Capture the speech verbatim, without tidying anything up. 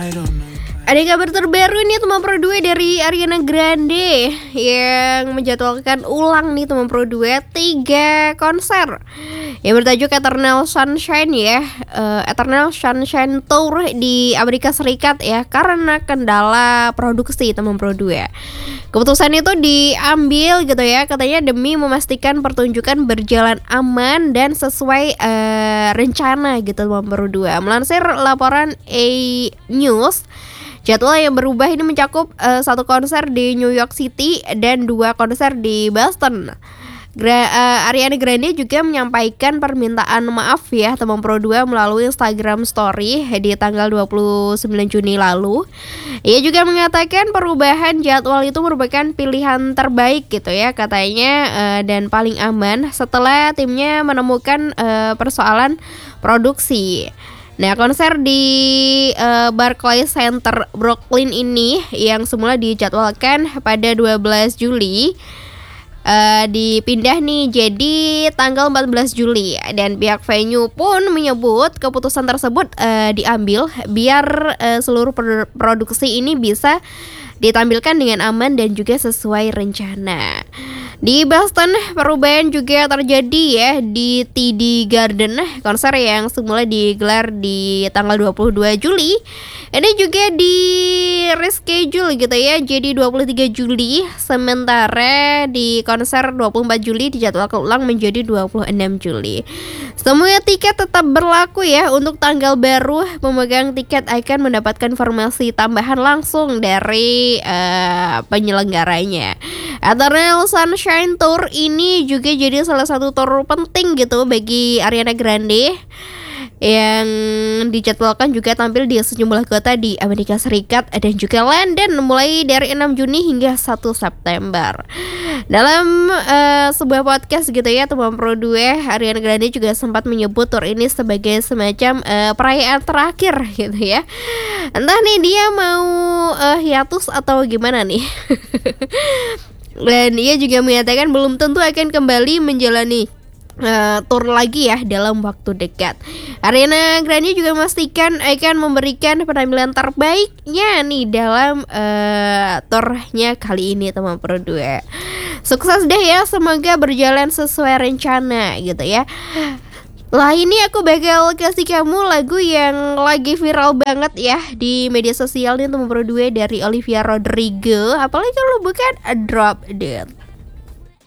Ada kabar terbaru nih teman Pro dua dari Ariana Grande yang menjadwalkan ulang nih teman Pro dua tiga konser yang bertajuk Eternal Sunshine ya, uh, Eternal Sunshine Tour di Amerika Serikat ya, karena kendala produksi teman Pro dua. Keputusan itu diambil gitu ya, katanya demi memastikan pertunjukan berjalan aman dan sesuai uh, rencana gitu teman Pro dua. Melansir laporan A News, jadwal yang berubah ini mencakup uh, satu konser di New York City dan dua konser di Boston. Gra- uh, Ariana Grande juga menyampaikan permintaan maaf ya teman Pro dua melalui Instagram Story di tanggal dua puluh sembilan Juni lalu. Ia juga mengatakan perubahan jadwal itu merupakan pilihan terbaik gitu ya katanya, uh, dan paling aman setelah timnya menemukan uh, persoalan produksi. Nah, konser di uh, Barclays Center Brooklyn ini yang semula dijadwalkan pada dua belas Juli uh, dipindah nih jadi tanggal empat belas Juli, dan pihak venue pun menyebut keputusan tersebut uh, diambil biar uh, seluruh produ- produksi ini bisa ditampilkan dengan aman dan juga sesuai rencana. Di Boston, perubahan juga terjadi ya di T D Garden, konser yang semula digelar di tanggal dua puluh dua Juli. Ini juga di reschedule gitu ya, jadi dua puluh tiga Juli, sementara di konser dua puluh empat Juli dijadwalkan ulang menjadi dua puluh enam Juli. Semua tiket tetap berlaku ya. Untuk tanggal baru, pemegang tiket akan mendapatkan informasi tambahan langsung dari uh, penyelenggaranya. Eternal Sunshine Tour ini juga jadi salah satu tour penting gitu bagi Ariana Grande yang dijadwalkan juga tampil di sejumlah kota di Amerika Serikat dan juga London mulai dari enam Juni hingga satu September. Dalam uh, sebuah podcast gitu ya teman Pro dua, Ariana Grande juga sempat menyebut tour ini sebagai semacam uh, perayaan terakhir gitu ya. Entah nih dia mau uh, hiatus atau gimana nih. Dan ia juga menyatakan belum tentu akan kembali menjalani Uh, tour lagi ya dalam waktu dekat. Ariana Grande juga memastikan akan memberikan penampilan terbaiknya nih dalam uh, tournya kali ini teman Pro dua. Sukses deh ya, semoga berjalan sesuai rencana gitu ya. Lah ini aku bakal kasih kamu lagu yang lagi viral banget ya di media sosial nih teman Pro dua dari Olivia Rodrigo. Apalagi kalau bukan A Drop Dead.